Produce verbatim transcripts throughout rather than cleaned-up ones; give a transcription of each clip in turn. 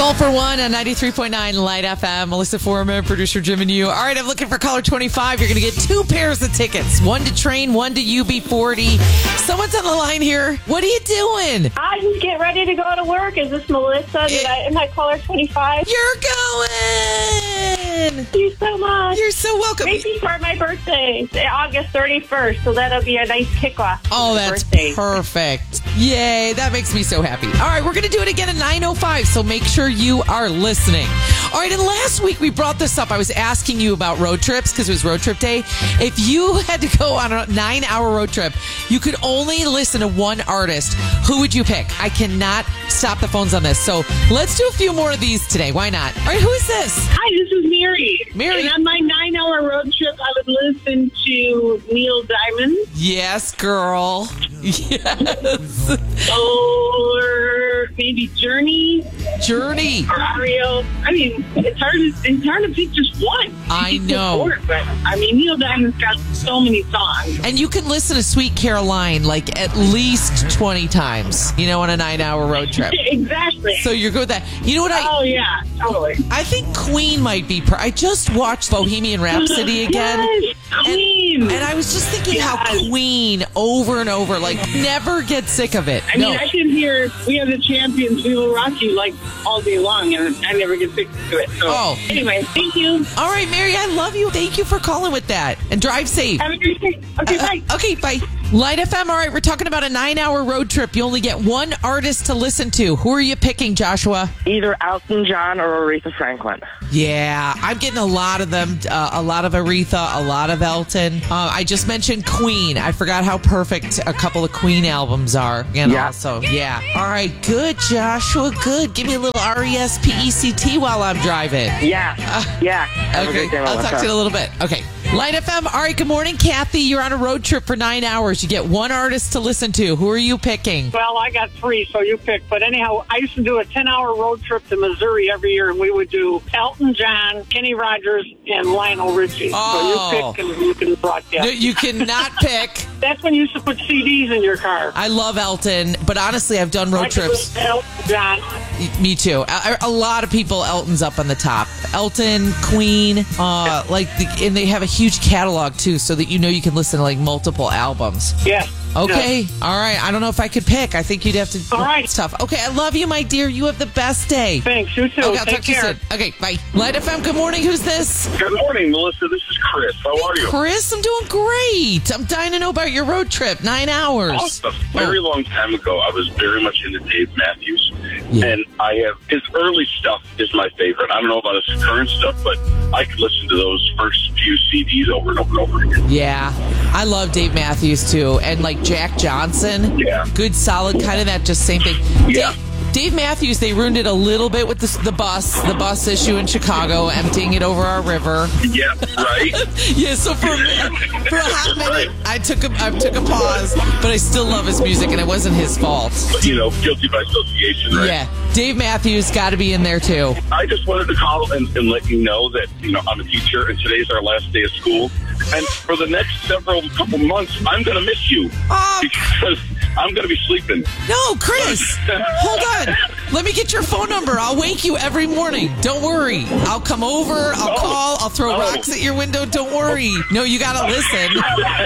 All for One on ninety-three point nine Light F M. Melissa Foreman, producer Jim and you. All right, I'm looking for caller twenty-five. You're going to get two pairs of tickets. One to Train, one to U B forty. Someone's on the line here. What are you doing? I'm just getting ready to go to work. Is this Melissa? Did I, am I caller twenty-five? You're going! Thank you so much. You're so welcome. Maybe for my birthday, August thirty-first, so that'll be a nice kickoff. Oh, that's birthday. Perfect. Yay, that makes me so happy. All right, we're going to do it again at nine oh five, so make sure you are listening. All right, and last week we brought this up. I was asking you about road trips because it was road trip day. If you had to go on a nine-hour road trip, you could only listen to one artist. Who would you pick? I cannot stop the phones on this. So let's do a few more of these today. Why not? All right, who is this? Hi, this is Mary. Mary. And on my nine-hour road trip, I would listen to Neil Diamond. Yes, girl. Yes. Or maybe Journey. Journey. Or Ariel. I mean, it's hard to, it's hard to pick just one. I know. Four, but, I mean, Neil Diamond's got so many songs. And you can listen to Sweet Caroline like at least twenty times, you know, on a nine-hour road trip. Exactly. So you're good with that. You know what I... Oh, yeah, totally. I think Queen might be... Per- I just watched Bohemian Rhapsody again. Yes, Queen. And, and I was just thinking Yes. how Queen, over and over, like, never get sick of it. I no. mean, I can hear We Are the Champions, We Will Rock You, like, all day long, and I never get sick to it. So, Oh. anyway, thank you. All right, Mary, I love you. Thank you for calling with that. And drive safe. Have a great day. Okay, Uh, bye. okay, bye. Light F M, all right, we're talking about a nine-hour road trip. You only get one artist to listen to. Who are you picking, Joshua? Either Elton John or Aretha Franklin. Yeah, I'm getting a lot of them. Uh, a lot of Aretha, a lot of Elton. Uh, I just mentioned Queen. I forgot how perfect a couple of Queen albums are. And Yeah. also, yeah. All right, good, Joshua, good. Give me a little R E S P E C T while I'm driving. Yeah, yeah. Have a Okay, great day, I'll talk to you in a little bit. Okay. Light F M, all right, good morning, Kathy. You're on a road trip for nine hours. You get one artist to listen to. Who are you picking? Well, I got three, so you pick. But anyhow, I used to do a ten-hour road trip to Missouri every year, and we would do Elton John, Kenny Rogers, and Lionel Richie. Oh. So you pick, and you can broadcast. No, you cannot pick. That's when you used to put C Ds in your car. I love Elton, but honestly, I've done road I could trips. listen to Elton John. Me too. A, a lot of people, Elton's up on the top. Elton, Queen, uh, like, the, and they have a huge catalog too, so that you know you can listen to like multiple albums. Yes. Okay. Yes. All right. I don't know if I could pick. I think you'd have to. All right. It's tough. Okay. I love you, my dear. You have the best day. Thanks. You too. Okay. I'll Take talk to you care. soon. Okay. Bye. Light F M. Good morning. Who's this? Good morning, Melissa. This is Chris. How are you? Chris. I'm doing great. I'm dying to know about your road trip. Nine hours. A very long time ago, I was very much into Dave Matthews, Yeah. and I have his early stuff is my favorite. I don't know about his current stuff, but I could listen to those first few C Ds over and over and over again. Yeah. I love Dave Matthews too, and like Jack Johnson. Yeah. Good, solid, kind of that just same thing. Yeah. Dave, Dave Matthews, they ruined it a little bit with the, the bus, the bus issue in Chicago, emptying it over our river. Yeah, right? Yeah, so for, for a hot minute, I took a I took a pause, but I still love his music, and it wasn't his fault. But, you know, guilty by association, right? Yeah, Dave Matthews got to be in there too. I just wanted to call and, and let you know that, you know, I'm a teacher, and today's our last day of school. And for the next several couple months, I'm going to miss you. Oh. Because I'm going to be sleeping. No, Chris, hold on. Let me get your phone number. I'll wake you every morning. Don't worry. I'll come over. I'll Oh. call. I'll throw Oh. rocks at your window. Don't worry. No, you got to listen.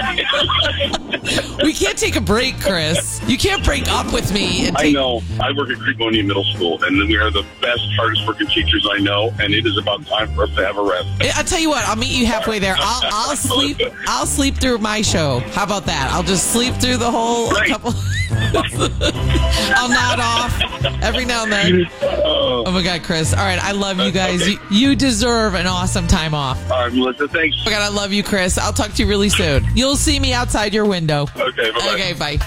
We can't take a break, Chris. You can't break up with me. And I take- know. I work at Creekonia Middle School, and we are the best, hardest working teachers I know, and it is about time for us to have a rest. I'll tell you what. I'll meet you halfway there. I'll, I'll sleep. I'll sleep through my show. How about that? I'll just sleep through the whole Right. couple. I'll nod off every now and then. Oh, Oh my God, Chris. All right, I love you guys. Okay. You, you deserve an awesome time off. all right, Melissa, thanks. Oh my God, I love you, Chris. I'll talk to you really soon. You'll see me outside your window. Okay, bye-bye. Okay, bye.